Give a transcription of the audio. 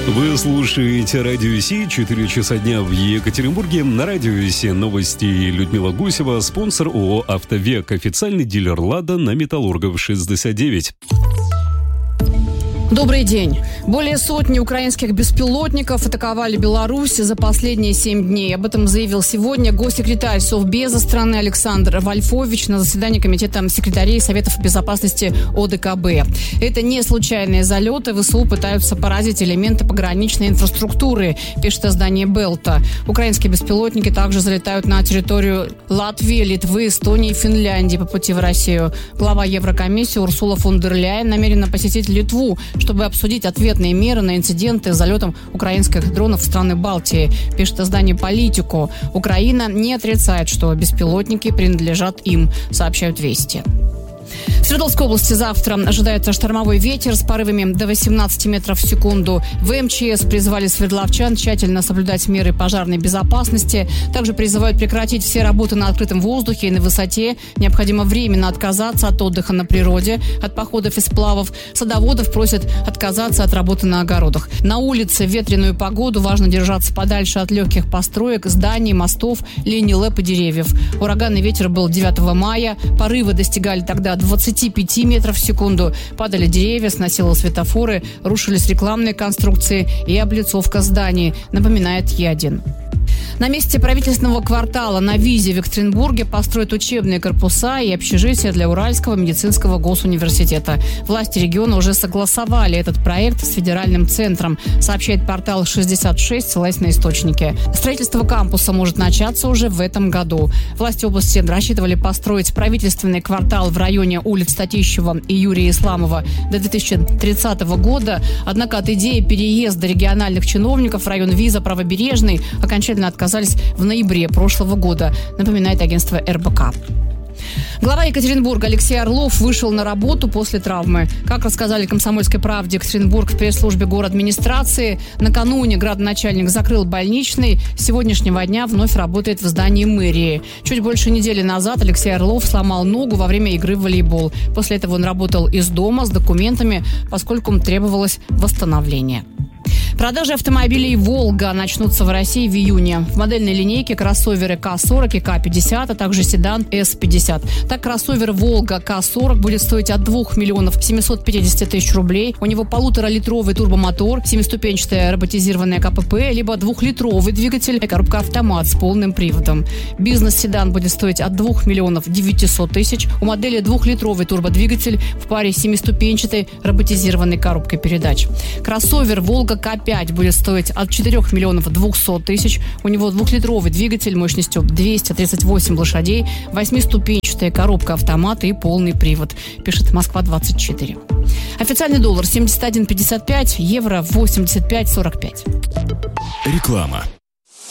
Вы слушаете Радио Си, 4 часа дня в Екатеринбурге. На Радио Си новости. Людмила Гусева, спонсор ООО «Автовек», официальный дилер «Лада» на Металлургов 69. Добрый день. Более сотни украинских беспилотников атаковали Беларусь за последние 7 дней. Об этом заявил сегодня госсекретарь Совбеза страны Александр Вольфович на заседании Комитета секретарей Советов безопасности ОДКБ. Это не случайные залеты. ВСУ пытаются поразить элементы пограничной инфраструктуры, пишет издание «Белта». Украинские беспилотники также залетают на территорию Латвии, Литвы, Эстонии и Финляндии по пути в Россию. Глава Еврокомиссии Урсула фон дер Ляйен намерена посетить Литву, чтобы обсудить ответные меры на инциденты с залетом украинских дронов в страны Балтии, пишет издание «Политику». Украина не отрицает, что беспилотники принадлежат им, сообщают «Вести». В Свердловской области завтра ожидается штормовой ветер с порывами до 18 метров в секунду. В МЧС призвали свердловчан тщательно соблюдать меры пожарной безопасности. Также призывают прекратить все работы на открытом воздухе и на высоте. Необходимо временно отказаться от отдыха на природе, от походов и сплавов. Садоводов просят отказаться от работы на огородах. На улице в ветреную погоду важно держаться подальше от легких построек, зданий, мостов, линий ЛЭП и деревьев. Ураганный ветер был 9 мая. Порывы достигали тогда 25 метров в секунду. Падали деревья, сносило светофоры, рушились рекламные конструкции и облицовка зданий, напоминает Е1. На месте правительственного квартала на Визе в Екатеринбурге построят учебные корпуса и общежития для Уральского медицинского госуниверситета. Власти региона уже согласовали этот проект с федеральным центром, сообщает портал 66, ссылаясь на источники. Строительство кампуса может начаться уже в этом году. Власти области рассчитывали построить правительственный квартал в районе улиц Татищева и Юрия Исламова до 2030 года. Однако от идеи переезда региональных чиновников в район Виза Правобережный окончательно отказались в ноябре прошлого года, напоминает агентство РБК. Глава Екатеринбурга Алексей Орлов вышел на работу после травмы. Как рассказали «Комсомольской правде» Екатеринбург в пресс-службе городадминистрации, накануне градоначальник закрыл больничный. С сегодняшнего дня вновь работает в здании мэрии. Чуть больше недели назад Алексей Орлов сломал ногу во время игры в волейбол. После этого он работал из дома с документами, поскольку требовалось восстановление. Продажи автомобилей «Волга» начнутся в России в июне. В модельной линейке кроссоверы К40 и К50, а также седан С50. Так, кроссовер «Волга» К40 будет стоить от 2 миллионов 750 тысяч рублей. У него 1,5-литровый турбомотор, 7-ступенчатая роботизированная КПП, либо 2-литровый двигатель и коробка-автомат с полным приводом. Бизнес-седан будет стоить от 2 миллионов 900 тысяч. У модели 2-литровый турбодвигатель в паре с 7-ступенчатой роботизированной коробкой передач. Кроссовер «Волга» К5 будет стоить от 4 миллионов 200 тысяч. У него 2-литровый двигатель мощностью 238 лошадей, 8-ступенчатая коробка автомата и полный привод, пишет Москва-24. Официальный доллар 71,55, евро 85,45. Реклама.